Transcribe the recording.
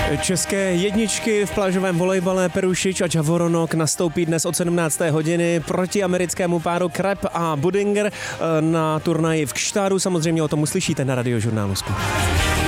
České jedničky v plážovém volejbale Perušič a Javoronok nastoupí dnes od 17. hodiny proti americkému páru Krep a Budinger na turnaji v Kštáru. Samozřejmě o tom uslyšíte na Radiožurnálu Sport.